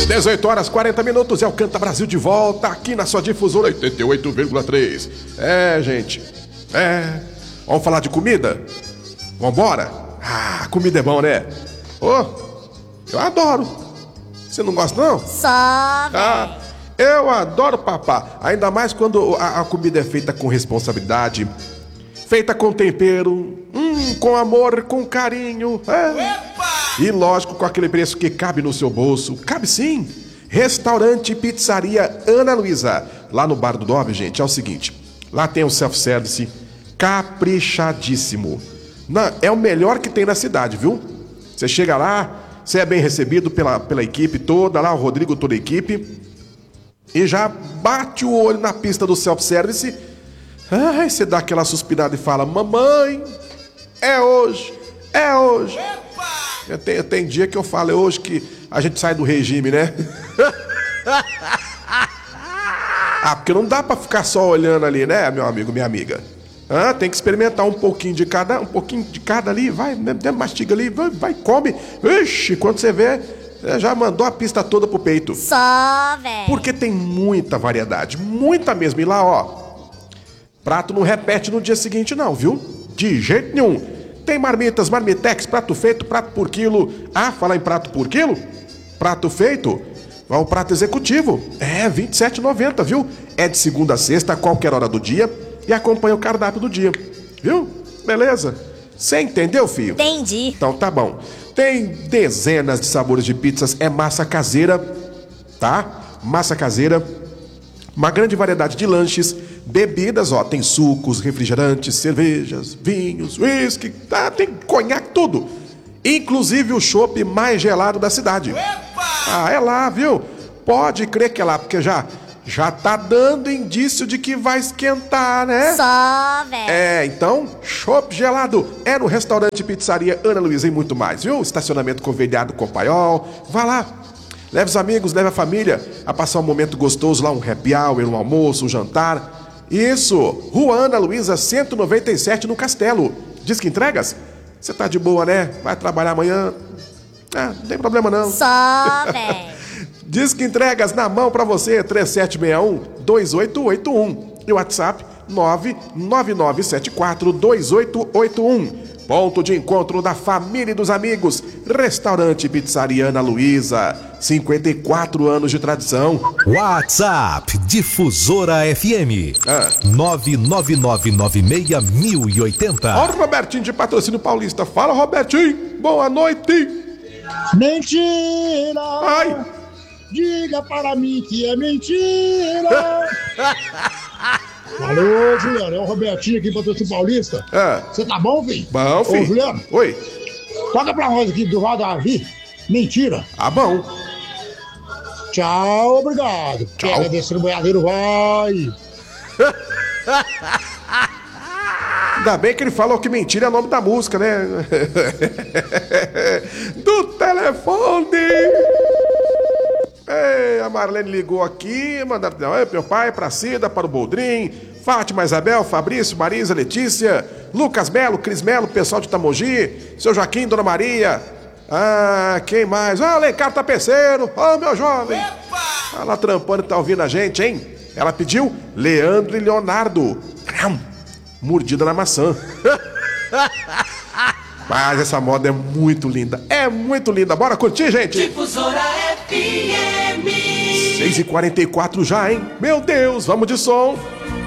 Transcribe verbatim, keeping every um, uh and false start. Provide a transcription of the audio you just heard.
dezoito horas, quarenta minutos, é o Canta Brasil de volta aqui na sua difusora oitenta e oito vírgula três. É, gente, é... Vamos falar de comida? Vambora? Ah, comida é bom, né? Ô, oh, eu adoro. Você não gosta, não? Só, ah, eu adoro, papá. Ainda mais quando a, a comida é feita com responsabilidade, feita com tempero, hum, com amor, com carinho. É. E lógico, com aquele preço que cabe no seu bolso. Cabe sim. Restaurante e Pizzaria Ana Luísa. Lá no Bar do Nobre, gente, é o seguinte. Lá tem o self-service caprichadíssimo. Não, é o melhor que tem na cidade, viu? Você chega lá, você é bem recebido pela, pela equipe toda, lá o Rodrigo, toda a equipe, e já bate o olho na pista do self-service. Ai, você dá aquela suspirada e fala: mamãe, é hoje, é hoje. Tem, tem dia que eu falo: é hoje que a gente sai do regime, né? Ah, porque não dá pra ficar só olhando ali, né, meu amigo, minha amiga? Ah, tem que experimentar um pouquinho de cada, um pouquinho de cada ali, vai, mastiga ali, vai, vai, come. Ixi, quando você vê, já mandou a pista toda pro peito. Só, velho. Porque tem muita variedade, muita mesmo. E lá, ó, prato não repete no dia seguinte não, viu? De jeito nenhum. Tem marmitas, marmitex, prato feito, prato por quilo. Ah, falar em prato por quilo? Prato feito? Ó, o prato executivo. É, vinte e sete reais e noventa centavos, viu? É de segunda a sexta, a qualquer hora do dia. E acompanha o cardápio do dia. Viu? Beleza? Você entendeu, filho? Entendi. Então tá bom. Tem dezenas de sabores de pizzas. É massa caseira, tá? Massa caseira. Uma grande variedade de lanches. Bebidas, ó. Tem sucos, refrigerantes, cervejas, vinhos, uísque. Tá? Tem conhaque, tudo. Inclusive o chopp mais gelado da cidade. Epa! Ah, é lá, viu? Pode crer que é lá, porque já... Já tá dando indício de que vai esquentar, né? Só, velho. É, então, chopp gelado é no restaurante Pizzaria Ana Luísa e muito mais, viu? Estacionamento conveniado com paiol. Vá lá, leve os amigos, leve a família a passar um momento gostoso lá, um happy hour, um almoço, um jantar. Isso, Rua Ana Luísa, cento e noventa e sete no Castelo. Diz que entregas? Você tá de boa, né? Vai trabalhar amanhã? Ah, não tem problema não. Só, velho. Diz que entregas na mão pra você, três sete seis um, dois oito oito um. E o WhatsApp, nove nove nove sete quatro dois oito oito um. Ponto de encontro da família e dos amigos. Restaurante Pizzaria Ana Luísa. cinquenta e quatro anos de tradição. WhatsApp Difusora F M. Ah. nove nove nove nove seis mil e oitenta. Ó o Robertinho de Patrocínio Paulista. Fala, Robertinho. Boa noite. Mentira. Ai. Diga para mim que é mentira. Alô, Juliano, é o Robertinho aqui, Patrocínio Paulista. Você É. tá bom, filho? Bom, filho. Ô, Juliano. Oi. Toca pra nós aqui do Davi. Mentira. Ah, bom. Tchau, obrigado. Tchau. Quero descer no boiadeiro, vai. Ainda bem que ele falou que mentira é o nome da música, né? Do telefone. Ei, a Marlene ligou aqui, mandaram meu pai pra Cida, para o Boldrin, Fátima, Isabel, Fabrício, Marisa, Letícia, Lucas Melo, Cris Melo, pessoal de Tamogi, seu Joaquim, Dona Maria. Ah, quem mais? Ah, Alencar Tapeceiro, oh, meu jovem. Tá lá trampando e tá ouvindo a gente, hein? Ela pediu Leandro e Leonardo. Mordida na maçã. Mas essa moda é muito linda, é muito linda. Bora curtir, gente? Difusora F M. seis e quarenta e quatro já, hein? Meu Deus, vamos de som.